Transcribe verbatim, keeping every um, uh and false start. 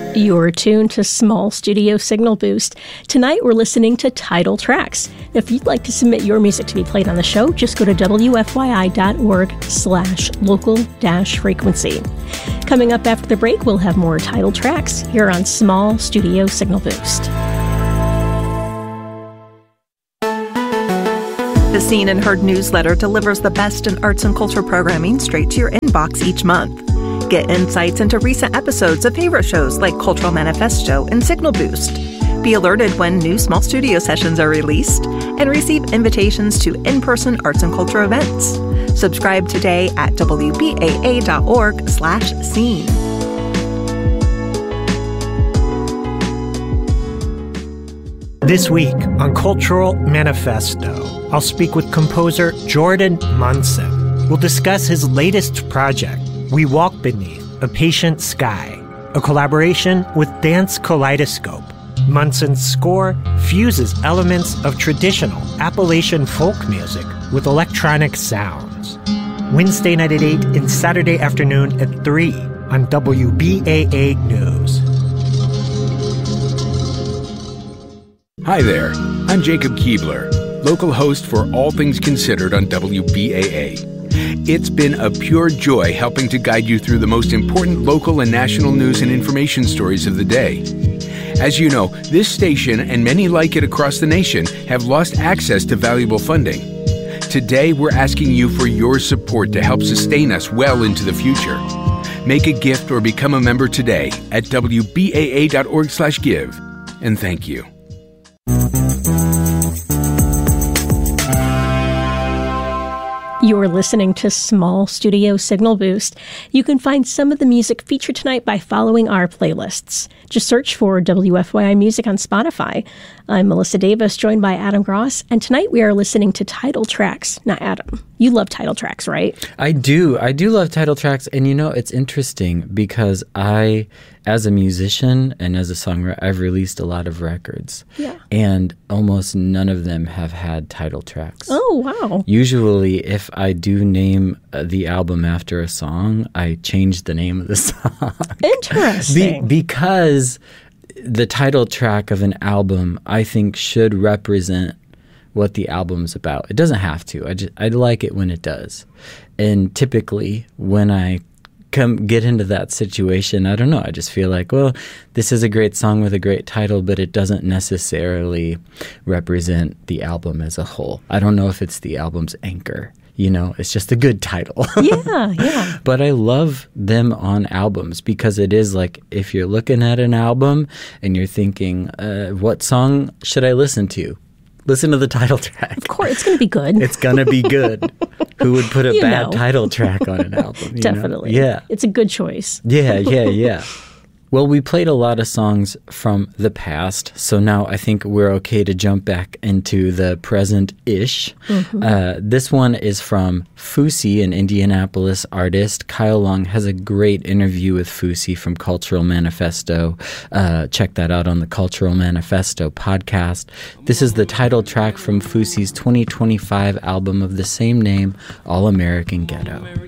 You're tuned to Small Studio Signal Boost. Tonight we're listening to Title Tracks. If you'd like to submit your music to be played on the show, just go to W F Y I dot org slash local dash frequency. Coming up after the break, we'll have more Title Tracks here on Small Studio Signal Boost. The Seen and Heard newsletter delivers the best in arts and culture programming straight to your inbox each month. Get insights into recent episodes of favorite shows like Cultural Manifesto and Signal Boost. Be alerted when new small studio sessions are released and receive invitations to in-person arts and culture events. Subscribe today at W B A A dot org slash scene. This week on Cultural Manifesto, I'll speak with composer Jordan Munson. We'll discuss his latest project, We Walk Beneath a Patient Sky, a collaboration with Dance Kaleidoscope. Munson's score fuses elements of traditional Appalachian folk music with electronic sounds. Wednesday night at eight and Saturday afternoon at three on W B A A News. Hi there, I'm Jacob Keebler, local host for All Things Considered on W B A A. It's been a pure joy helping to guide you through the most important local and national news and information stories of the day. As you know, this station and many like it across the nation have lost access to valuable funding. Today, we're asking you for your support to help sustain us well into the future. Make a gift or become a member today at W B A A dot org slash give. And thank you. You're listening to Small Studio Signal Boost. You can find some of the music featured tonight by following our playlists. Just search for W F Y I Music on Spotify. I'm Melissa Davis, joined by Adam Gross, and tonight we are listening to Title Tracks. Now, Adam, you love Title Tracks, right? I do. I do love Title Tracks, and you know, it's interesting because I, as a musician and as a songwriter, I've released a lot of records. Yeah. And almost none of them have had title tracks. Oh, wow. Usually, if I do name uh, the album after a song, I change the name of the song. Interesting. Be- because the title track of an album, I think, should represent what the album's about. It doesn't have to. I just I like it when it does. And typically, when I come get into that situation, I don't know, I just feel like, well, this is a great song with a great title, but it doesn't necessarily represent the album as a whole. I don't know if it's the album's anchor. You know, it's just a good title. Yeah, yeah. But I love them on albums because it is like, if you're looking at an album and you're thinking, uh, what song should I listen to? Listen to the title track. Of course, it's going to be good. It's going to be good. Who would put a You bad know. title track on an album? You Definitely. know? Yeah. It's a good choice. Yeah, yeah, yeah. Well, we played a lot of songs from the past, so now I think we're okay to jump back into the present-ish. Mm-hmm. Uh, this one is from Fousey, an Indianapolis artist. Kyle Long has a great interview with Fousey from Cultural Manifesto. Uh, check that out on the Cultural Manifesto podcast. This is the title track from Fousey's twenty twenty-five album of the same name, All American Ghetto.